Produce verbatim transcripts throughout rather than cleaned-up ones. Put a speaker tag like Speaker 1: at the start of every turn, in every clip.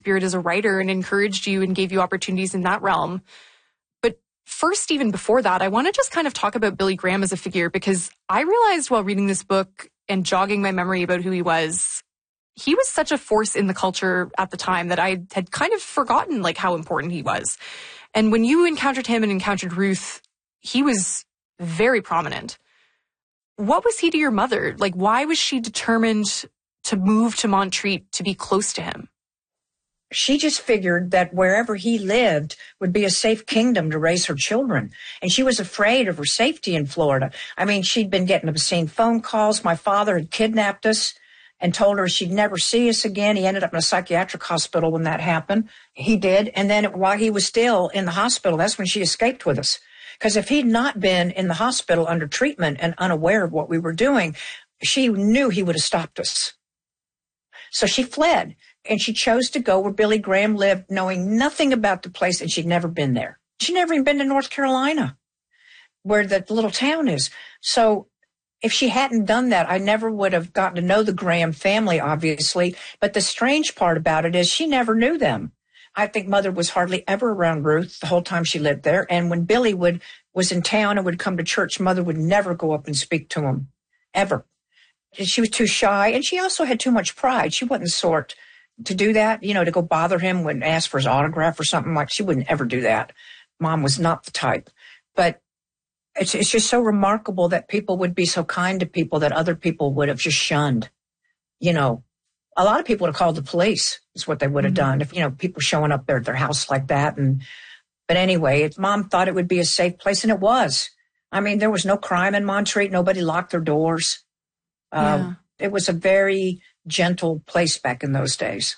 Speaker 1: spirit as a writer and encouraged you and gave you opportunities in that realm. But first, even before that, I want to just kind of talk about Billy Graham as a figure, because I realized while reading this book and jogging my memory about who he was, he was such a force in the culture at the time that I had kind of forgotten like how important he was. And when you encountered him and encountered Ruth, he was very prominent. What was he to your mother? Like, why was she determined to move to Montreat to be close to him?
Speaker 2: She just figured that wherever he lived would be a safe kingdom to raise her children. And she was afraid of her safety in Florida. I mean, she'd been getting obscene phone calls. My father had kidnapped us and told her she'd never see us again. He ended up in a psychiatric hospital when that happened. He did. And then while he was still in the hospital, that's when she escaped with us. Because if he'd not been in the hospital under treatment and unaware of what we were doing, she knew he would have stopped us. So she fled, and she chose to go where Billy Graham lived, knowing nothing about the place, and she'd never been there. She'd never even been to North Carolina, where the little town is. So if she hadn't done that, I never would have gotten to know the Graham family, obviously. But the strange part about it is she never knew them. I think Mother was hardly ever around Ruth the whole time she lived there. And when Billy would was in town and would come to church, Mother would never go up and speak to him, ever. She was too shy, and she also had too much pride. She wasn't the sort to do that, you know, to go bother him when asked for his autograph or something. Like, she wouldn't ever do that. Mom was not the type. But it's, it's just so remarkable that people would be so kind to people that other people would have just shunned. You know, a lot of people would have called the police, is what they would have
Speaker 1: Mm-hmm.
Speaker 2: done if, you know, people showing up there at their house like that. And But anyway, it, Mom thought it would be a safe place, and it was. I mean, there was no crime in Montreat. Nobody locked their doors. Uh,
Speaker 1: Yeah.
Speaker 2: It was a very gentle place back in those days.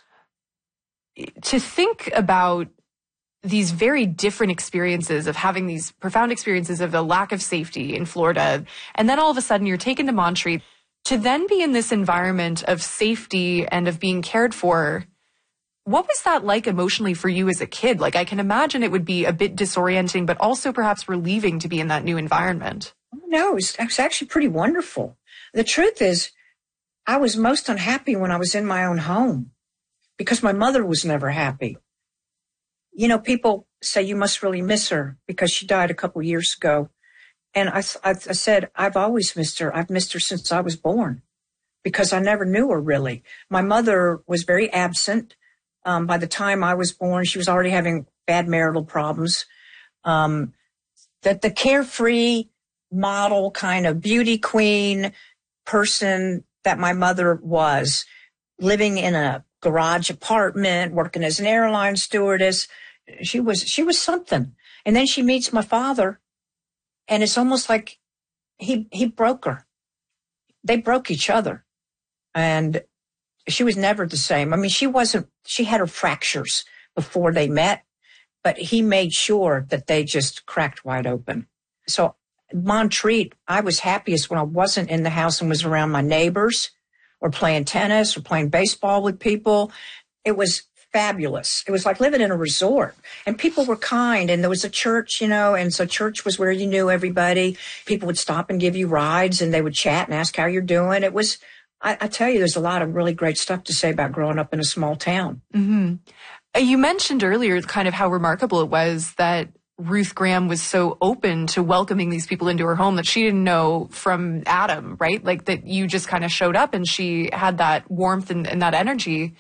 Speaker 1: To think about these very different experiences of having these profound experiences of the lack of safety in Florida, and then all of a sudden you're taken to Montreat, to then be in this environment of safety and of being cared for. What was that like emotionally for you as a kid? Like, I can imagine it would be a bit disorienting, but also perhaps relieving to be in that new environment.
Speaker 2: No, it was, it was actually pretty wonderful. The truth is, I was most unhappy when I was in my own home because my mother was never happy. You know, people say you must really miss her because she died a couple years ago. And I, I, I said, I've always missed her. I've missed her since I was born because I never knew her really. My mother was very absent. Um, by the time I was born, she was already having bad marital problems. Um, that the carefree model kind of beauty queen person that my mother was, living in a garage apartment, working as an airline stewardess. She was, she was something. And then she meets my father, and it's almost like he, he broke her. They broke each other. And she was never the same. I mean, she wasn't, she had her fractures before they met, but he made sure that they just cracked wide open. So Montreat, I was happiest when I wasn't in the house and was around my neighbors or playing tennis or playing baseball with people. It was fabulous. It was like living in a resort, and people were kind, and there was a church, you know, and so church was where you knew everybody. People would stop and give you rides, and they would chat and ask how you're doing. It was, I, I tell you, there's a lot of really great stuff to say about growing up in a small town.
Speaker 1: Mm-hmm. You mentioned earlier kind of how remarkable it was that Ruth Graham was so open to welcoming these people into her home that she didn't know from Adam, right? Like that you just kind of showed up and she had that warmth and, and that energy.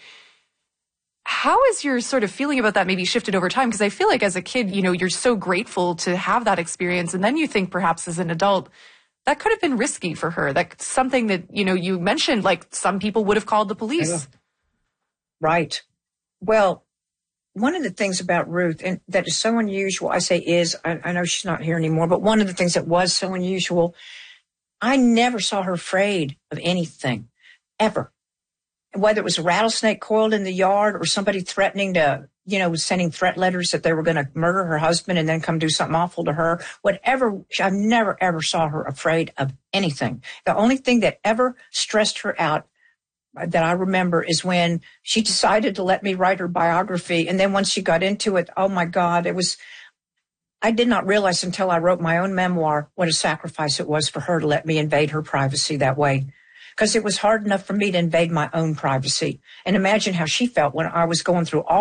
Speaker 1: How is your sort of feeling about that maybe shifted over time? Because I feel like as a kid, you know, you're so grateful to have that experience. And then you think perhaps as an adult, that could have been risky for her. That's something that, you know, you mentioned, like some people would have called the police.
Speaker 2: Right. Well, one of the things about Ruth, and that is so unusual, I say is, I, I know she's not here anymore, but one of the things that was so unusual, I never saw her afraid of anything, ever. Whether it was a rattlesnake coiled in the yard or somebody threatening to, you know, sending threat letters that they were going to murder her husband and then come do something awful to her, whatever, I never, ever saw her afraid of anything. The only thing that ever stressed her out that I remember is when she decided to let me write her biography. And then once she got into it, oh my God, it was, I did not realize until I wrote my own memoir what a sacrifice it was for her to let me invade her privacy that way. Because it was hard enough for me to invade my own privacy. And imagine how she felt when I was going through all